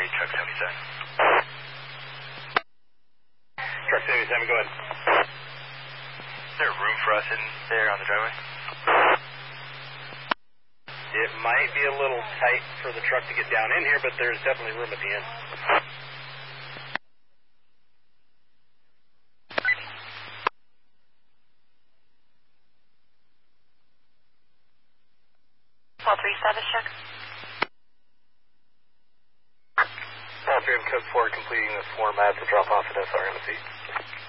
truck 77. Truck 77, go ahead. Is there room for us in there on the driveway? It might be a little tight for the truck to get down in here, but there's definitely room at the end. Paul 3 status check. Paul 3 code 4 completing the format to drop off at SRMC.